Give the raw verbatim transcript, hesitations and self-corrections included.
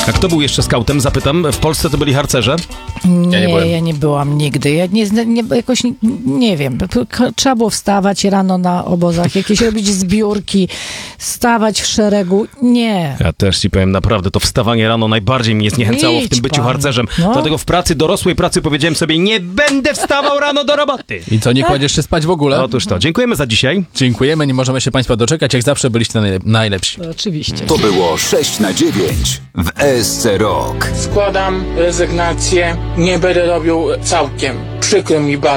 A kto był jeszcze skautem? Zapytam. W Polsce to byli harcerze? Nie, Ja nie, byłem. ja nie byłam nigdy. Ja nie, zna- nie, jakoś nie, nie wiem. K- Trzeba było wstawać rano na obozach, jakieś robić zbiórki, stawać w szeregu. Nie. Ja też ci powiem, naprawdę, to wstawanie rano najbardziej mnie zniechęcało w Idź tym byciu pan. harcerzem. No. Dlatego w pracy, dorosłej pracy powiedziałem sobie, nie będę wstawał rano do roboty. I co, nie kładziesz się spać w ogóle? Otóż to, dziękujemy za dzisiaj. Dziękujemy, nie możemy się Państwa doczekać. Jak zawsze byliście najlep- najlepsi. Oczywiście. To było sześć na dziewięć w E S C Rock. Składam rezygnację, nie będę robił całkiem. Przykro mi bardzo.